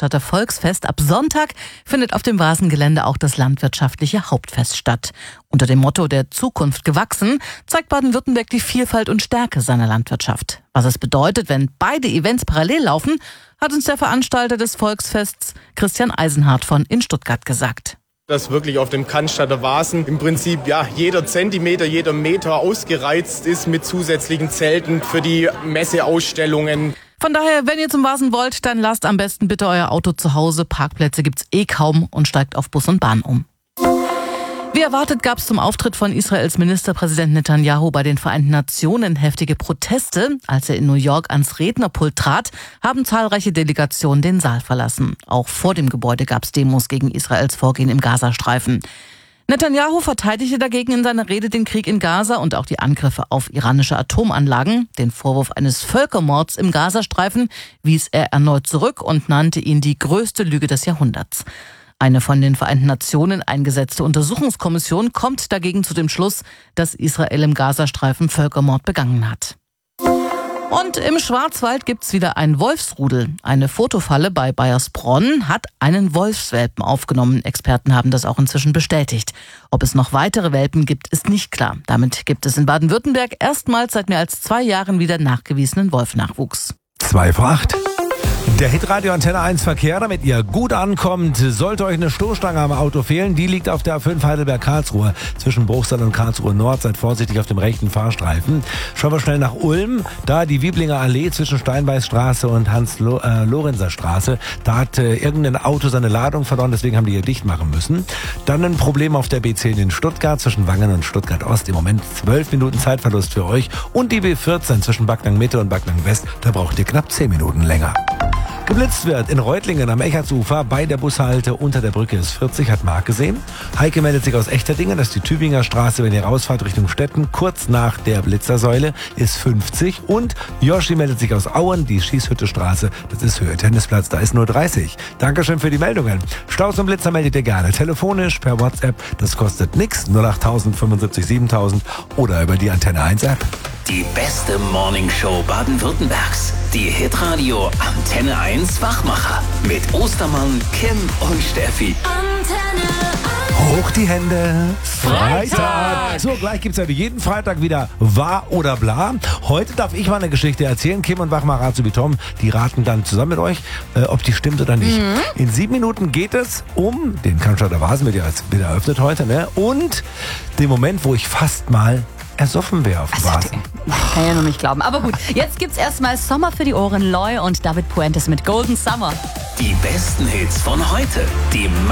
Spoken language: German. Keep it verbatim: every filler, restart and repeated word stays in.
Cannstatter Volksfest. Ab Sonntag findet auf dem Vasengelände auch das landwirtschaftliche Hauptfest statt. Unter dem Motto der Zukunft gewachsen zeigt Baden-Württemberg die Vielfalt und Stärke seiner Landwirtschaft. Was es bedeutet, wenn beide Events parallel laufen, hat uns der Veranstalter des Volksfests Christian Eisenhardt von in Stuttgart gesagt. Dass wirklich auf dem Cannstatter Vasen im Prinzip ja jeder Zentimeter, jeder Meter ausgereizt ist mit zusätzlichen Zelten für die Messeausstellungen. Von daher, wenn ihr zum Vasen wollt, dann lasst am besten bitte euer Auto zu Hause. Parkplätze gibt's eh kaum und steigt auf Bus und Bahn um. Wie erwartet gab es zum Auftritt von Israels Ministerpräsident Netanyahu bei den Vereinten Nationen heftige Proteste. Als er in New York ans Rednerpult trat, haben zahlreiche Delegationen den Saal verlassen. Auch vor dem Gebäude gab es Demos gegen Israels Vorgehen im Gazastreifen. Netanyahu verteidigte dagegen in seiner Rede den Krieg in Gaza und auch die Angriffe auf iranische Atomanlagen. Den Vorwurf eines Völkermords im Gazastreifen wies er erneut zurück und nannte ihn die größte Lüge des Jahrhunderts. Eine von den Vereinten Nationen eingesetzte Untersuchungskommission kommt dagegen zu dem Schluss, dass Israel im Gazastreifen Völkermord begangen hat. Und im Schwarzwald gibt's wieder ein Wolfsrudel. Eine Fotofalle bei Baiersbronn hat einen Wolfswelpen aufgenommen. Experten haben das auch inzwischen bestätigt. Ob es noch weitere Welpen gibt, ist nicht klar. Damit gibt es in Baden-Württemberg erstmals seit mehr als zwei Jahren wieder nachgewiesenen Wolfnachwuchs. Zwei vor acht. Der Hitradio Antenne eins Verkehr, damit ihr gut ankommt, sollte euch eine Stoßstange am Auto fehlen. Die liegt auf der A fünf Heidelberg-Karlsruhe zwischen Bruchsal und Karlsruhe Nord. Seid vorsichtig auf dem rechten Fahrstreifen. Schauen wir schnell nach Ulm. Da die Wieblinger Allee zwischen Steinbeißstraße und Hans-Lorenzer Straße. Da hat äh, irgendein Auto seine Ladung verloren, deswegen haben die hier dicht machen müssen. Dann ein Problem auf der B zehn in Stuttgart zwischen Wangen und Stuttgart Ost. Im Moment zwölf Minuten Zeitverlust für euch. Und die B vierzehn zwischen Backnang Mitte und Backnang West. Da braucht ihr knapp zehn Minuten länger. Geblitzt wird in Reutlingen am Eckartsufer bei der Bushalte unter der Brücke ist vierzig, hat Marc gesehen. Heike meldet sich aus Echterdingen, das ist die Tübinger Straße, wenn ihr rausfahrt Richtung Stetten, kurz nach der Blitzersäule ist fünfzig. Und Joshi meldet sich aus Auen, die Schießhütte Straße, das ist Höhe Tennisplatz, da ist nur dreißig. Dankeschön für die Meldungen. Staus und Blitzer meldet ihr gerne telefonisch, per WhatsApp, das kostet nix, null acht null null fünfundsiebzig siebentausend oder über die Antenne eins App. Die beste Morningshow Baden-Württembergs. Die Hitradio Antenne eins Wachmacher. Mit Ostermann, Kim und Steffi. Antenne Hoch die Hände. Freitag. So, gleich gibt's ja wie jeden Freitag wieder Wahr oder Bla. Heute darf ich mal eine Geschichte erzählen. Kim und Wachmacher Azubi Tom, die raten dann zusammen mit euch, äh, ob die stimmt oder nicht. Mhm. In sieben Minuten geht es um den Cannstatter Vasen, wird ja wieder eröffnet heute, ne? Und den Moment, wo ich fast mal ersoffen wäre auf dem also, Vasen. Kann ja noch nicht glauben. Aber gut, jetzt gibt's erstmal Sommer für die Ohren. Loy und David Puentes mit Golden Summer. Die besten Hits von heute. Die